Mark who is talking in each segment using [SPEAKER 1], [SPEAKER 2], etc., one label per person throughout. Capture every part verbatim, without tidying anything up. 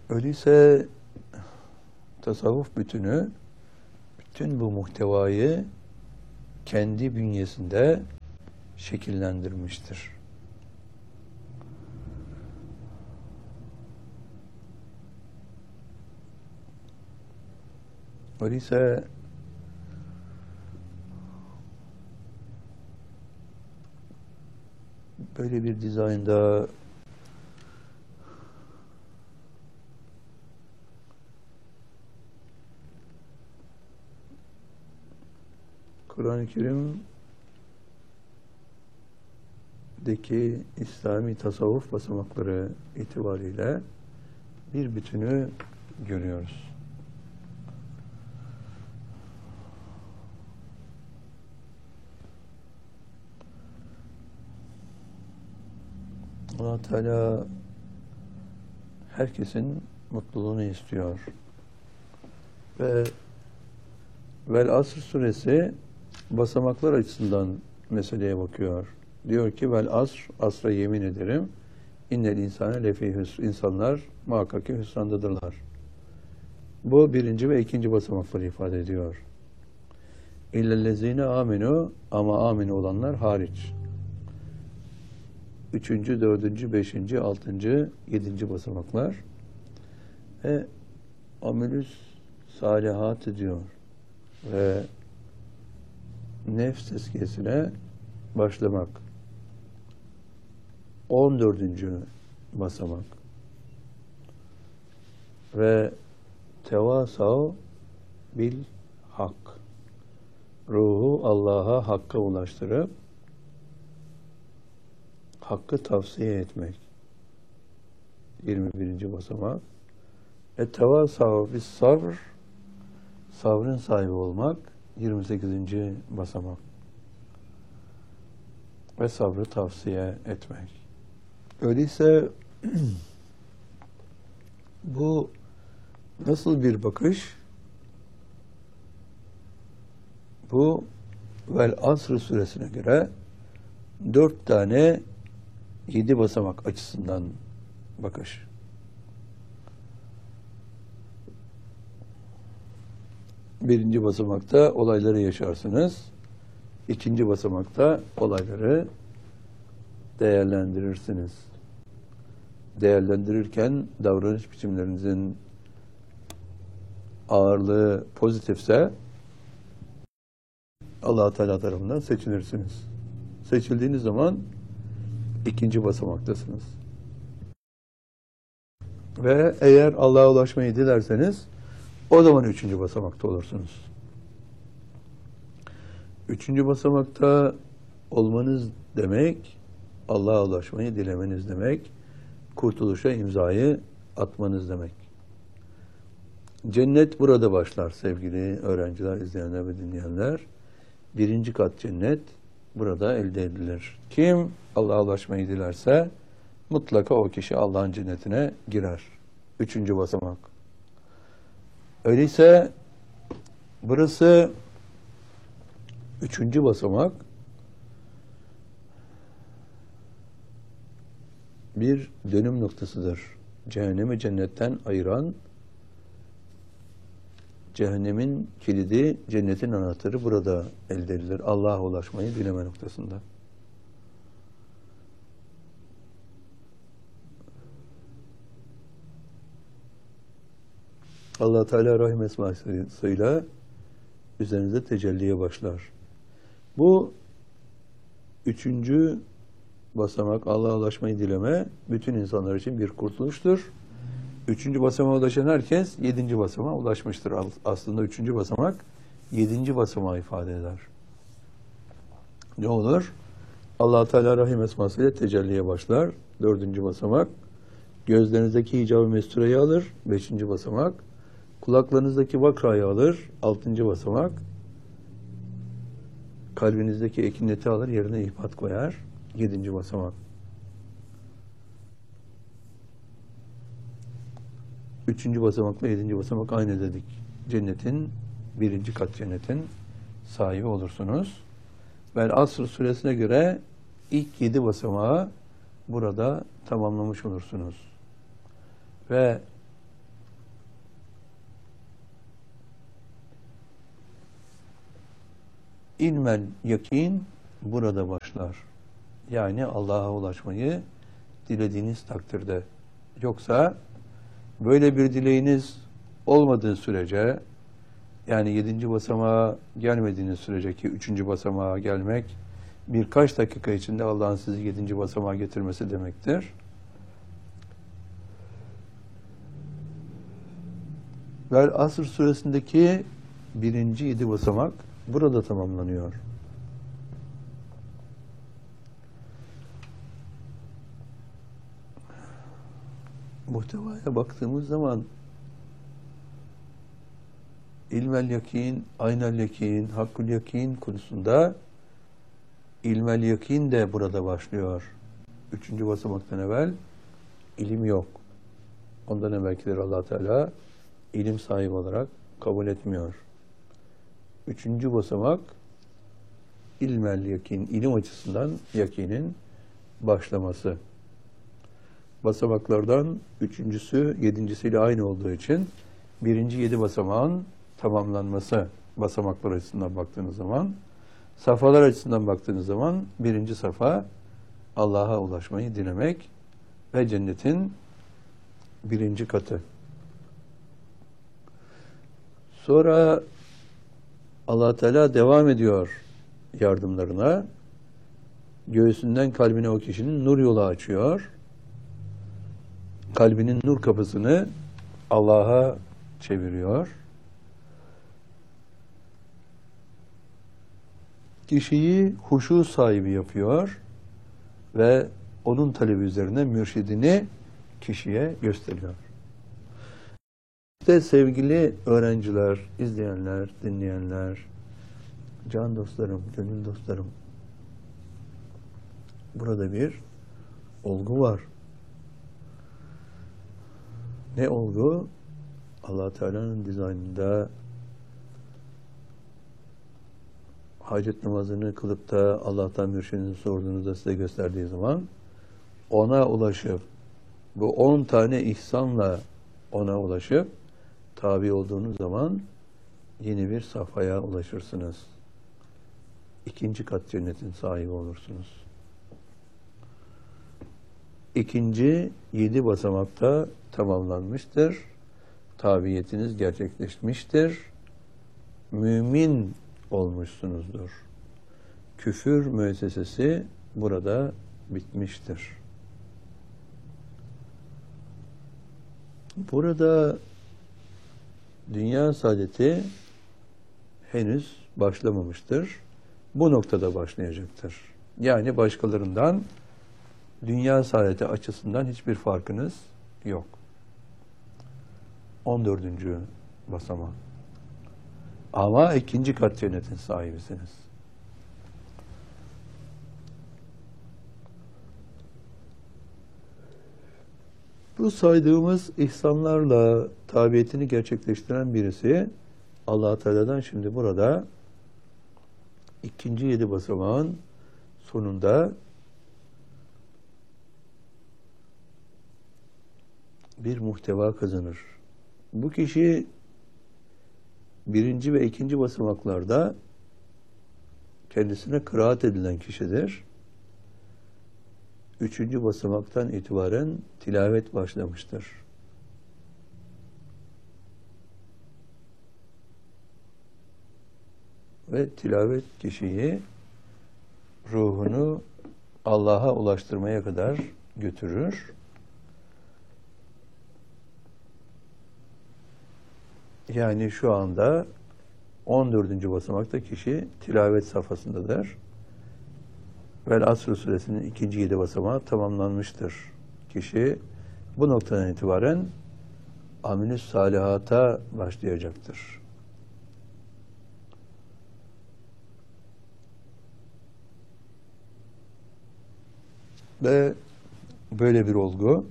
[SPEAKER 1] Öyleyse tasavvuf bütünü bütün bu muhtevayı kendi bünyesinde şekillendirmiştir. Öyleyse böyle bir dizaynda Kur'an-ı Kerim'deki İslami tasavvuf basamakları itibariyle bir bütünü görüyoruz. Allah Teala herkesin mutluluğunu istiyor. Ve Vel Asr suresi basamaklar açısından meseleye bakıyor. Diyor ki vel asr, asra yemin ederim. İnnel insane lefî hüsr. İnsanlar muhakkak ki hüsrandadırlar. Bu birinci ve ikinci basamakları ifade ediyor. İllellezîne aminu, ama aminu olanlar hariç. Üçüncü, dördüncü, beşinci, altıncı, yedinci basamaklar. Ve amilüs salihat diyor. Ve nefs tezkiyesine başlamak. On dördüncü basamak. Ve tevasav bil hak. Ruhu Allah'a hakka ulaştırıp hakkı tavsiye etmek. yirmi birinci basamak. Ve tevasav bis sabr, sabrın sahibi olmak. yirmi sekizinci basamak. Ve sabrı tavsiye etmek. Öyleyse bu nasıl bir bakış? Bu Vel Asr suresine göre dört tane yedi basamak açısından bakış. Birinci basamakta olayları yaşarsınız. İkinci basamakta olayları değerlendirirsiniz. Değerlendirirken davranış biçimlerinizin ağırlığı pozitifse Allah-u Teala tarafından seçilirsiniz. Seçildiğiniz zaman ikinci basamaktasınız. Ve eğer Allah'a ulaşmayı dilerseniz o zaman üçüncü basamakta olursunuz. Üçüncü basamakta olmanız demek, Allah'a ulaşmayı dilemeniz demek, kurtuluşa imzayı atmanız demek. Cennet burada başlar sevgili öğrenciler, izleyenler ve dinleyenler. Birinci kat cennet burada elde edilir. Kim Allah'a ulaşmayı dilerse mutlaka o kişi Allah'ın cennetine girer. Üçüncü basamak. Öyleyse burası üçüncü basamak bir dönüm noktasıdır. Cehennemi cennetten ayıran, cehennemin kilidi, cennetin anahtarı burada elde edilir. Allah'a ulaşmayı dileme noktasında. Allah Teala Rahim esmasıyla üzerinize tecelliye başlar. Bu üçüncü basamak, Allah'a ulaşmayı dileme, bütün insanlar için bir kurtuluştur. Üçüncü basamağa ulaşan herkes yedinci basamağa ulaşmıştır. Aslında üçüncü basamak yedinci basamağı ifade eder. Ne olur? Allah Teala Rahim esmasıyla tecelliye başlar. Dördüncü basamak. Gözlerinizdeki hicab-ı mesturayı alır. Beşinci basamak. Kulaklarınızdaki vakrayı alır. Altıncı basamak. Kalbinizdeki ekineti alır. Yerine ihbat koyar. Yedinci basamak. Üçüncü basamakla yedinci basamak aynı dedik. Cennetin, birinci kat cennetin sahibi olursunuz. Vel Asr suresine göre ilk yedi basamağı burada tamamlamış olursunuz. Ve İlmel yakin burada başlar. Yani Allah'a ulaşmayı dilediğiniz takdirde. Yoksa böyle bir dileğiniz olmadığı sürece, yani yedinci basamağa gelmediğiniz sürece, ki üçüncü basamağa gelmek birkaç dakika içinde Allah'ın sizi yedinci basamağa getirmesi demektir. Vel Asr suresindeki birinci yedi basamak burada tamamlanıyor. Muhtevaya baktığımız zaman ilmel yakin, aynel yakin, hakkul yakin konusunda ilmel yakin de burada başlıyor. Üçüncü basamaktan evvel ilim yok. Ondan evvelkileri Allah Teala ilim sahibi olarak kabul etmiyor. Üçüncü basamak ilmel yakin, ilim açısından yakinin başlaması. Basamaklardan üçüncüsü yedincisiyle aynı olduğu için birinci yedi basamağın tamamlanması basamaklar açısından baktığınız zaman, safhalar açısından baktığınız zaman birinci safa Allah'a ulaşmayı dilemek ve cennetin birinci katı. Sonra Allah Teala devam ediyor yardımlarına. Göğsünden kalbine o kişinin nur yolu açıyor. Kalbinin nur kapısını Allah'a çeviriyor. Kişiyi huşu sahibi yapıyor ve onun talebi üzerine mürşidini kişiye gösteriyor. İşte sevgili öğrenciler, izleyenler, dinleyenler, can dostlarım, gönül dostlarım, burada bir olgu var. Ne olgu? Allah Teala'nın dizaynında hacet namazını kılıp da Allah'tan mürşidini sorduğunuzda size gösterdiği zaman ona ulaşıp bu on tane ihsanla ona ulaşıp tabi olduğunuz zaman yeni bir safhaya ulaşırsınız. İkinci kat cennetin sahibi olursunuz. İkinci yedi basamakta tamamlanmıştır. Tabiyetiniz gerçekleşmiştir. Mümin olmuşsunuzdur. Küfür müessesesi burada bitmiştir. Burada dünya saadeti henüz başlamamıştır. Bu noktada başlayacaktır. Yani başkalarından dünya saadeti açısından hiçbir farkınız yok. on dördüncü basamak. Ama ikinci kat cennetin sahibisiniz. Bu saydığımız ihsanlarla tabiyetini gerçekleştiren birisi Allah Teala'dan şimdi burada ikinci yedi basamağın sonunda bir muhteva kazanır. Bu kişi birinci ve ikinci basamaklarda kendisine kıraat edilen kişidir. Üçüncü basamaktan itibaren tilavet başlamıştır. Ve tilavet kişiyi ruhunu Allah'a ulaştırmaya kadar götürür. Yani şu anda on dördüncü basamakta kişi tilavet safhasındadır. Vel Asr suresinin ikinci yedi basamağı tamamlanmıştır. Kişi bu noktadan itibaren amel-i salihata başlayacaktır. Ve böyle bir olgu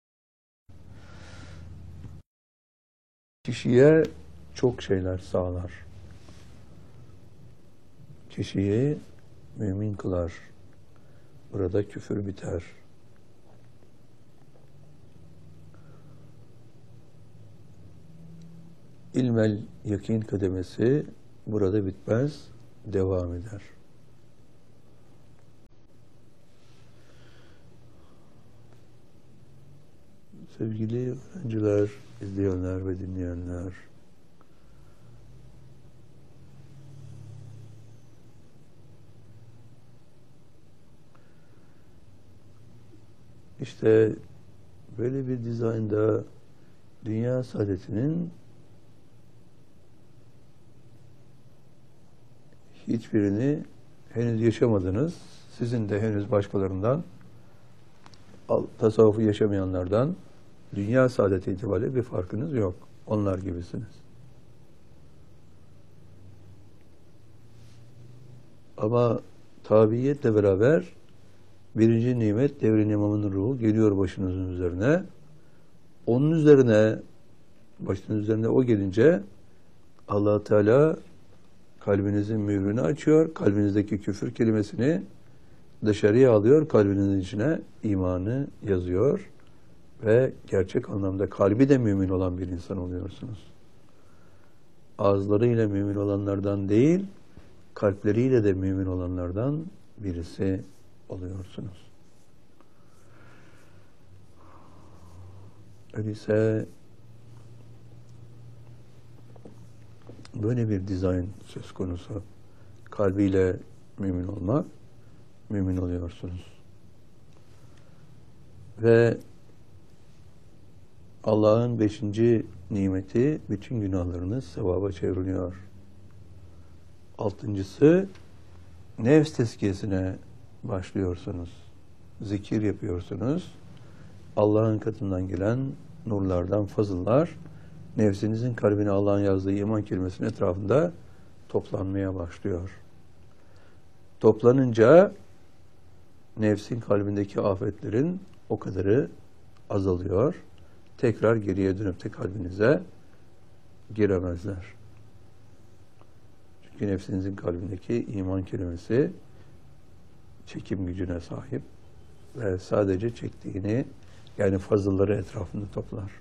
[SPEAKER 1] kişiye çok şeyler sağlar. Kişiyi mümin kılar. Burada küfür biter. İlmel yakin kademesi burada bitmez. devam eder. Sevgili öğrenciler, izleyenler ve dinleyenler, İşte böyle bir dizaynda dünya saadetinin hiçbirini henüz yaşamadınız. Sizin de henüz başkalarından, tasavvufu yaşamayanlardan dünya saadeti itibariyle bir farkınız yok. Onlar gibisiniz. Ama tabiiyetle beraber birinci nimet devrin imamının ruhu geliyor başınızın üzerine. Onun üzerine, başınızın üzerine o gelince Allah Teala kalbinizin mührünü açıyor. Kalbinizdeki küfür kelimesini dışarıya alıyor. Kalbinizin içine imanı yazıyor. Ve gerçek anlamda kalbi de mümin olan bir insan oluyorsunuz. Ağızlarıyla mümin olanlardan değil, kalpleriyle de mümin olanlardan birisi oluyorsunuz. Öyleyse böyle bir dizayn söz konusu. Kalbiyle mümin olmak, mümin oluyorsunuz. Ve Allah'ın beşinci nimeti bütün günahlarınız sevaba çevriliyor. Altıncısı nefs tezkiyesine başlıyorsunuz. Zikir yapıyorsunuz. Allah'ın katından gelen nurlardan fazıllar nefsinizin kalbine Allah'ın yazdığı iman kelimesinin etrafında toplanmaya başlıyor. Toplanınca nefsin kalbindeki afetlerin o kadarı azalıyor. Tekrar geriye dönüp de kalbinize giremezler. Çünkü nefsinizin kalbindeki iman kelimesi çekim gücüne sahip ve sadece çektiğini, yani fazılları etrafında toplar.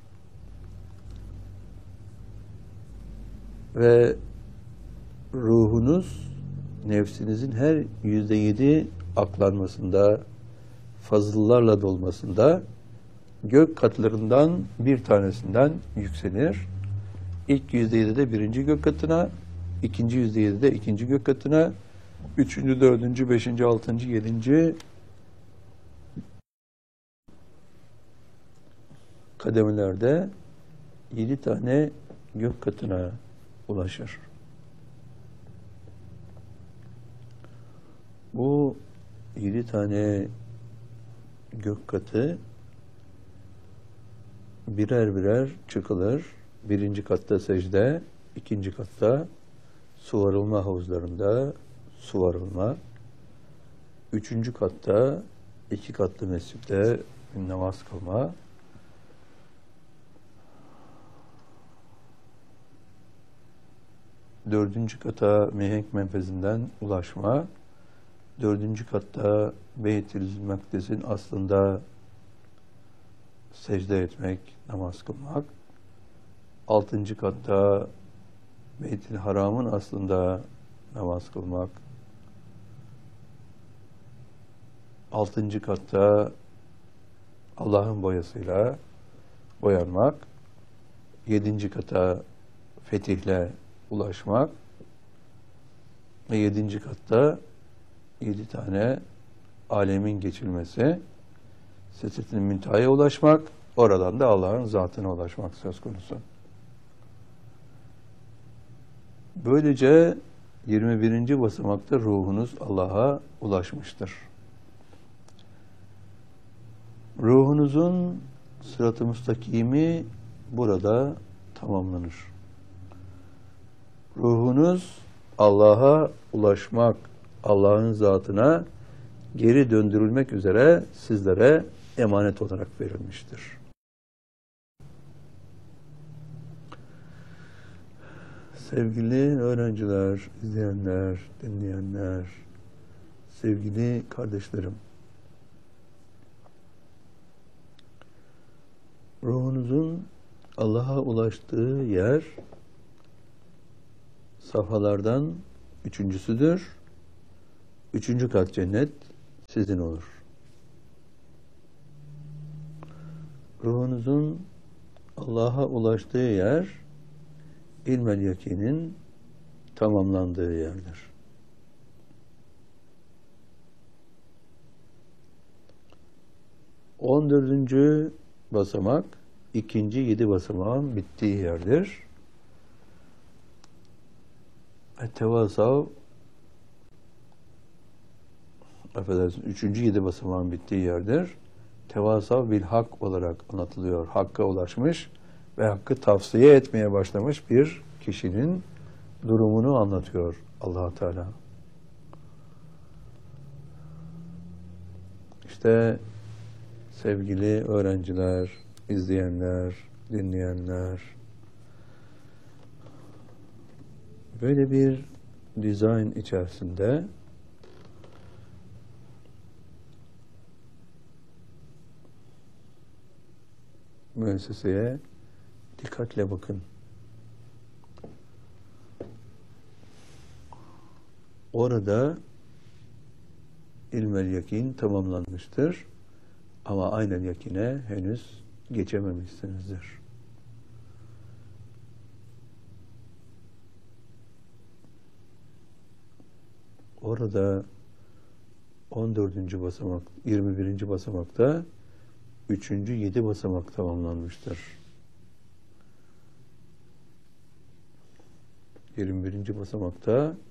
[SPEAKER 1] Ve ruhunuz nefsinizin her yüzde yedi aklanmasında, fazıllarla dolmasında gök katlarından bir tanesinden yükselir. İlk yüzde yedide birinci gök katına, ikinci yüzde yedide ikinci gök katına, üçüncü, dördüncü, beşinci, altıncı, yedinci kademelerde yedi tane gök katına ulaşır. Bu yedi tane gök katı birer birer çıkılır. Birinci katta secde, ikinci katta suvarılma havuzlarında suvarılma, üçüncü katta iki katlı mescitte namaz kılma, dördüncü kata mihenk menfezinden ulaşma, dördüncü katta Beyt-i Makdes'in aslında secde etmek, namaz kılmak, altıncı katta Beyt-i Haram'ın aslında namaz kılmak, altıncı katta Allah'ın boyasıyla boyanmak, yedinci kata fetihle ulaşmak ve yedinci katta yedi tane alemin geçilmesi, Sidret-i Münteha'ya ulaşmak, oradan da Allah'ın zatına ulaşmak söz konusu. Böylece yirmi birinci basamakta ruhunuz Allah'a ulaşmıştır. Ruhunuzun sırat-ı müstakimi burada tamamlanır. Ruhunuz Allah'a ulaşmak, Allah'ın zatına geri döndürülmek üzere sizlere emanet olarak verilmiştir. Sevgili öğrenciler, izleyenler, dinleyenler, sevgili kardeşlerim, ruhunuzun Allah'a ulaştığı yer safhalardan üçüncüsüdür. Üçüncü kat cennet sizin olur. Ruhunuzun Allah'a ulaştığı yer, ilmel yakinin tamamlandığı yerdir. On dördüncü basamak, ikinci yedi basamağın bittiği yerdir. Tevasav, affedersiniz, üçüncü yedi basamağın bittiği yerdir. Tevasav bil hak olarak anlatılıyor. Hakka ulaşmış ve hakkı tavsiye etmeye başlamış bir kişinin durumunu anlatıyor Allah Teala. İşte sevgili öğrenciler, izleyenler, dinleyenler, böyle bir dizayn içerisinde müesseseye dikkatle bakın. Orada ilmel yakin tamamlanmıştır. Ama aynen yakine henüz geçememişsinizdir. Orada on dördüncü basamak, yirmi birinci basamakta üçüncü yedi basamak tamamlanmıştır. yirmi birinci basamakta